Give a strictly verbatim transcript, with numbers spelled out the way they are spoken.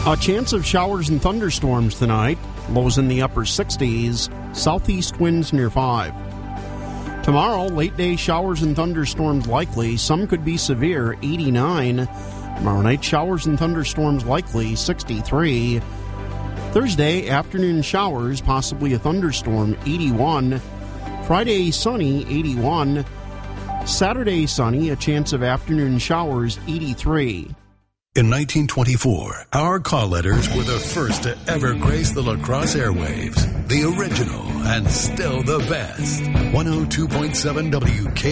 A chance of showers and thunderstorms tonight. Lows in the upper sixties. Southeast winds near five. Tomorrow, late day showers and thunderstorms likely. Some could be severe, eighty-nine. Tomorrow night, showers and thunderstorms likely, sixty-three. Thursday, afternoon showers, possibly a thunderstorm, eighty-one. Friday, sunny, eighty-one. Saturday, sunny, a chance of afternoon showers, eighty-three. In nineteen twenty-four, our call letters were the first to ever grace the La Crosse airwaves. The original and still the best. one oh two point seven W K